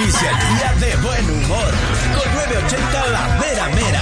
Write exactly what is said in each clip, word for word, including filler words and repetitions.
Inicia el día de buen humor con nueve ochenta La Mera Mera.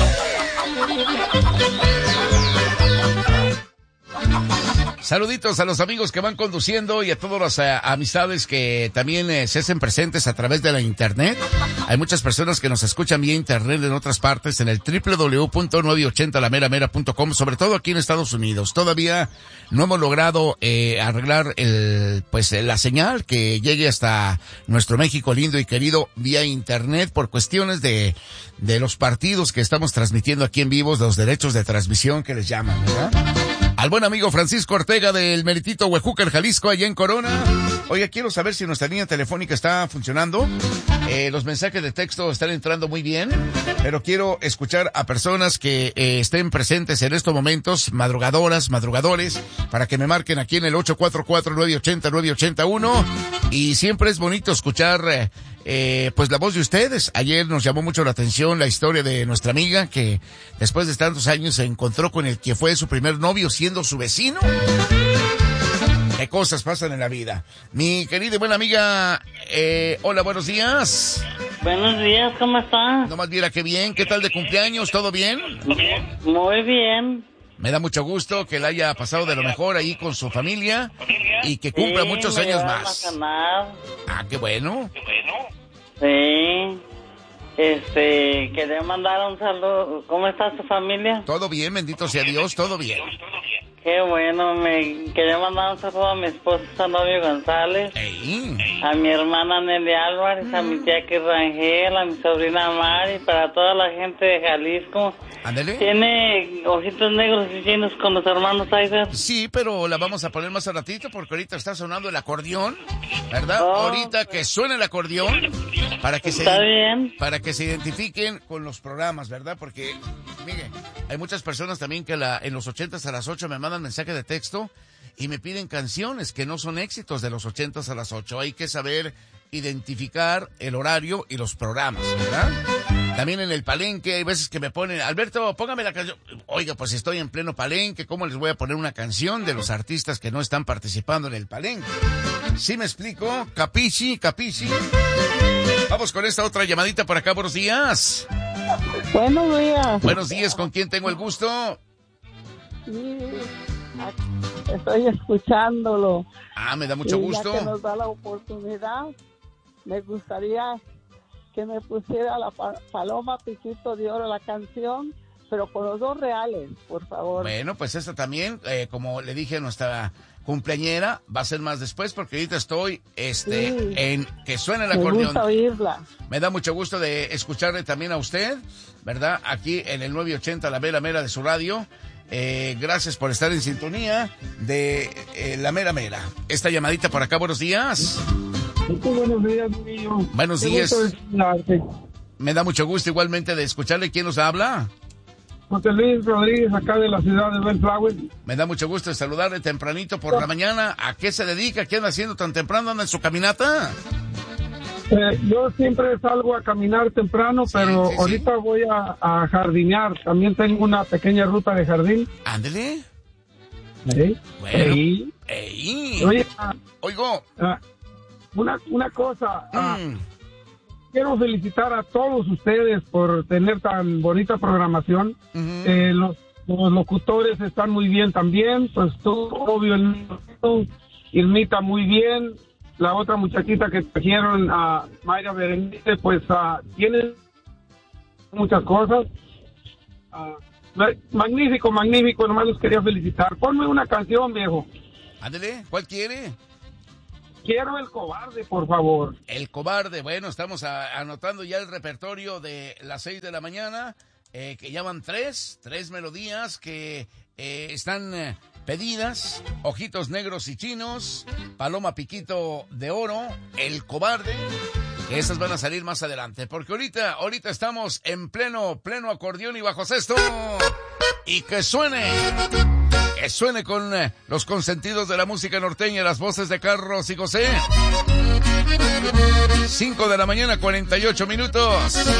Saluditos a los amigos que van conduciendo y a todas las uh, amistades que también uh, se hacen presentes a través de la internet. Hay muchas personas que nos escuchan vía internet en otras partes, en el doble u doble u doble u punto nueve ochenta la mera mera punto com, sobre todo aquí en Estados Unidos. Todavía no hemos logrado eh, arreglar el pues la señal que llegue hasta nuestro México lindo y querido vía internet por cuestiones de de los partidos que estamos transmitiendo aquí en vivo, los derechos de transmisión que les llaman, ¿verdad? Al buen amigo Francisco Ortega del Meritito Huejúcar, Jalisco, allá en Corona. Oiga, quiero saber si nuestra línea telefónica está funcionando. Eh, los mensajes de texto están entrando muy bien, pero quiero escuchar a personas que eh, estén presentes en estos momentos, madrugadoras, madrugadores, para que me marquen aquí en el ocho cuatro cuatro, nueve ochenta, nueve ochenta y uno. Y siempre es bonito escuchar eh, eh, pues la voz de ustedes. Ayer nos llamó mucho la atención la historia de nuestra amiga que después de tantos años se encontró con el que fue su primer novio siendo su vecino. Qué cosas pasan en la vida. Mi querida y buena amiga, eh, hola, buenos días. Buenos días, ¿cómo estás? No más mira qué bien, ¿qué tal de cumpleaños? ¿Todo bien? Muy bien. Me da mucho gusto que la haya pasado de lo mejor ahí con su familia y que cumpla sí, muchos me años van más. A ganar. Ah, qué bueno. Sí. Este, quería mandar un saludo. ¿Cómo está su familia? Todo bien, bendito sea Dios, todo bien. Qué bueno, me quería mandar un saludo a mi esposo Sanorio González, Ey. a mi hermana Nelly Álvarez, mm. a mi tía Kir Rangel, a mi sobrina Mari, para toda la gente de Jalisco. Ándale. ¿Tiene ojitos negros y chinos con los hermanos Aider? Sí, pero la vamos a poner más a ratito porque ahorita está sonando el acordeón, ¿verdad? Oh, ahorita que suene el acordeón para que está se bien. para que se identifiquen con los programas, ¿verdad? Porque, mire, hay muchas personas también que la, en los ochentas a las ocho me mandan mensaje de texto y me piden canciones que no son éxitos de los ochentas a las ocho. Hay que saber identificar el horario y los programas, ¿verdad? También en el palenque hay veces que me ponen, Alberto, póngame la canción. Oiga, pues estoy en pleno palenque, ¿cómo les voy a poner una canción de los artistas que no están participando en el palenque? ¿Sí me explico? Capichi, capichi. Vamos con esta otra llamadita por acá, buenos días. Buenos días. Buenos días, ¿con quién tengo el gusto? Sí, estoy escuchándolo. Ah, me da mucho y gusto. Ya que nos da la oportunidad, me gustaría que me pusiera la pa- Paloma Piquito de Oro, la canción, pero con los dos reales, por favor. Bueno, pues esta también, eh, como le dije a nuestra cumpleañera, va a ser más después porque ahorita estoy este sí, en que suene el me acordeón. gusta oírla. Me da mucho gusto de escucharle también a usted, ¿verdad? Aquí en el nueve ochenta, la mera mera de su radio. Eh, gracias por estar en sintonía de eh, la mera mera. Esta llamadita por acá, buenos días. Buenos días, niño. Buenos Qué días. gusto escucharte. Me da mucho gusto igualmente de escucharle. ¿Quién nos habla? José Luis Rodríguez, acá de la ciudad de Bellflower. Me da mucho gusto de saludarle tempranito por la mañana. ¿A qué se dedica? ¿Qué anda haciendo tan temprano? ¿Anda en su caminata? Eh, yo siempre salgo a caminar temprano, Sí, pero sí, sí. ahorita voy a, a jardinear. También tengo una pequeña ruta de jardín. Ándele. ¿Eh? Bueno. Sí. Ey. Oye, ah, Oigo. ah, una, una cosa. ah, Mm. Quiero felicitar a todos ustedes por tener tan bonita programación. Ujú. Eh, los, los locutores están muy bien también. Pues tú, obvio, el niño, Irmita muy bien. La otra muchachita que trajeron a Mayra Berenice, pues uh, tiene muchas cosas. Uh, magnífico, magnífico. Nomás los quería felicitar. Ponme una canción, viejo. Ándele. ¿Cuál quiere? Quiero El Cobarde, por favor. El Cobarde. Bueno, estamos a- anotando ya el repertorio de las seis de la mañana, eh, que ya van tres, tres melodías que eh, están eh, pedidas. Ojitos Negros y Chinos, Paloma Piquito de Oro, El Cobarde. Que esas van a salir más adelante, porque ahorita, ahorita estamos en pleno, pleno acordeón y bajo sexto. Y que suene, que suene con eh, los consentidos de la música norteña, las voces de Carlos y José. cinco de la mañana, cuarenta y ocho minutos.